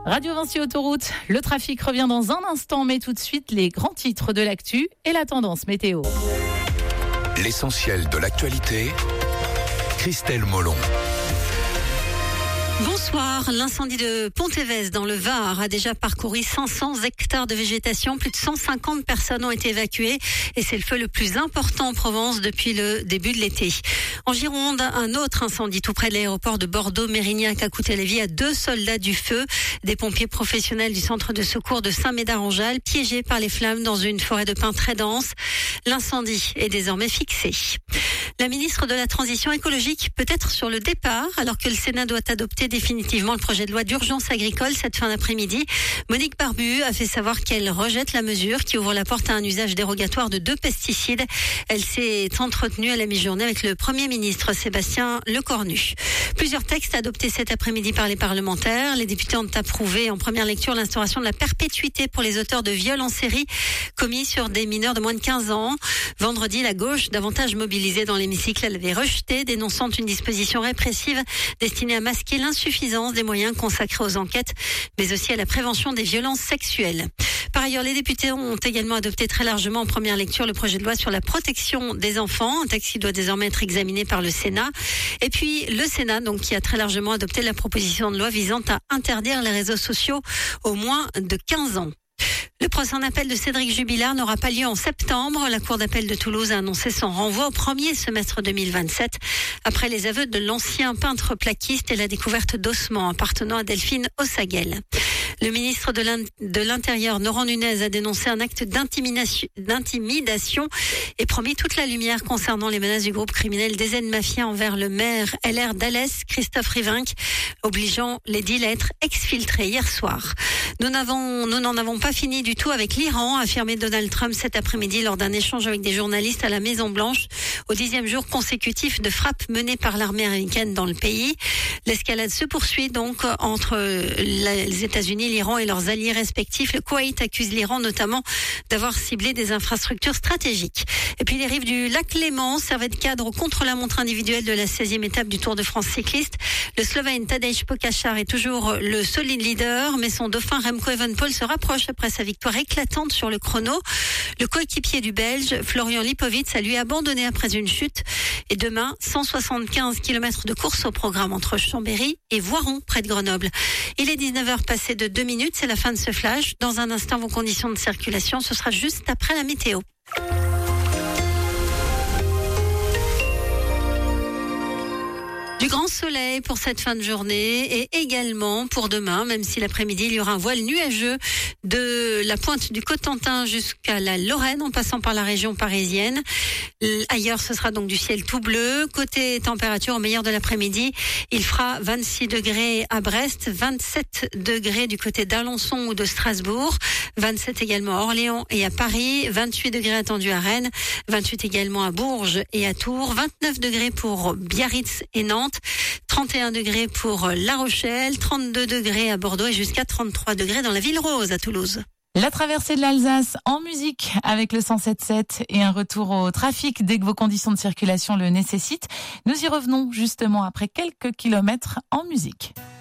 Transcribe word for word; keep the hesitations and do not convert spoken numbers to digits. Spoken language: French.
Radio Vinci Autoroute, le trafic revient dans un instant, mais tout de suite les grands titres de l'actu et la tendance météo. L'essentiel de l'actualité, Christelle Molon. Bonsoir. L'incendie de Pont-Évez dans le Var a déjà parcouru cinq cents hectares de végétation. Plus de cent cinquante personnes ont été évacuées et c'est le feu le plus important en Provence depuis le début de l'été. En Gironde, un autre incendie tout près de l'aéroport de Bordeaux-Mérignac a coûté la vie à deux soldats du feu, des pompiers professionnels du centre de secours de Saint-Médard-en-Jalles, piégés par les flammes dans une forêt de pins très dense. L'incendie est désormais fixé. La ministre de la Transition écologique peut être sur le départ alors que le Sénat doit adopter définitivement le projet de loi d'urgence agricole cette fin d'après-midi. Monique Barbu a fait savoir qu'elle rejette la mesure qui ouvre la porte à un usage dérogatoire de deux pesticides. Elle s'est entretenue à la mi-journée avec le Premier ministre Sébastien Lecornu. Plusieurs textes adoptés cet après-midi par les parlementaires. Les députés ont approuvé en première lecture l'instauration de la perpétuité pour les auteurs de viols en série commis sur des mineurs de moins de quinze ans. Vendredi, la gauche, davantage mobilisée dans l'hémicycle, elle avait rejeté, dénonçant une disposition répressive destinée à masquer l'insuffisance des moyens consacrés aux enquêtes, mais aussi à la prévention des violences sexuelles. Par ailleurs, les députés ont également adopté très largement en première lecture le projet de loi sur la protection des enfants, un texte qui doit désormais être examiné par le Sénat. Et puis le Sénat, donc, qui a très largement adopté la proposition de loi visant à interdire les réseaux sociaux aux moins de quinze ans. Le procès en appel de Cédric Jubilard n'aura pas lieu en septembre. La Cour d'appel de Toulouse a annoncé son renvoi au premier semestre deux mille vingt-sept après les aveux de l'ancien peintre plaquiste et la découverte d'ossements appartenant à Delphine Ossaguel. Le ministre de l'Intérieur, Laurent Nunez, a dénoncé un acte d'intimidation, d'intimidation et promis toute la lumière concernant les menaces du groupe criminel D Z Mafia envers le maire L R d'Alès, Christophe Rivinc, obligeant les deals à être exfiltrés hier soir. Nous n'avons, nous n'en avons pas fini du tout avec l'Iran, a affirmé Donald Trump cet après-midi lors d'un échange avec des journalistes à la Maison-Blanche, au dixième jour consécutif de frappes menées par l'armée américaine dans le pays. L'escalade se poursuit donc entre les États-Unis, l'Iran et leurs alliés respectifs. Le Koweït accuse l'Iran notamment d'avoir ciblé des infrastructures stratégiques. Et puis les rives du lac Léman servaient de cadre au contre-la-montre individuel de la seizième étape du Tour de France cycliste. Le Slovène Tadej Pogačar est toujours le solide leader, mais son dauphin Remco Evenepoel se rapproche après sa victoire éclatante sur le chrono. Le coéquipier du Belge, Florian Lipovic, a lui abandonné après une chute. Et demain, cent soixante-quinze kilomètres de course au programme entre Chambéry et Voiron, près de Grenoble. Il est dix-neuf heures passées de deux minutes, c'est la fin de ce flash. Dans un instant, vos conditions de circulation, ce sera juste après la météo. Du grand soleil pour cette fin de journée et également pour demain, même si l'après-midi, il y aura un voile nuageux de la pointe du Cotentin jusqu'à la Lorraine en passant par la région parisienne. Ailleurs, ce sera donc du ciel tout bleu. Côté température, au meilleur de l'après-midi, il fera vingt-six degrés à Brest, vingt-sept degrés du côté d'Alençon ou de Strasbourg, vingt-sept également à Orléans et à Paris, vingt-huit degrés attendus à Rennes, vingt-huit également à Bourges et à Tours, vingt-neuf degrés pour Biarritz et Nantes, trente et un degrés pour La Rochelle, trente-deux degrés à Bordeaux et jusqu'à trente-trois degrés dans la ville rose à Toulouse. La traversée de l'Alsace en musique avec le cent sept sept et un retour au trafic dès que vos conditions de circulation le nécessitent. Nous y revenons justement après quelques kilomètres en musique.